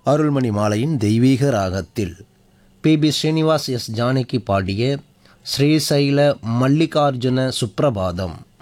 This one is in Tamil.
அருள்மணி மாலையின் தெய்வீக ராகத்தில் பி ஸ்ரீனிவாஸ் எஸ் ஜானகி பாடிய ஸ்ரீசைல மல்லிகார்ஜுன சுப்ரபாதம்.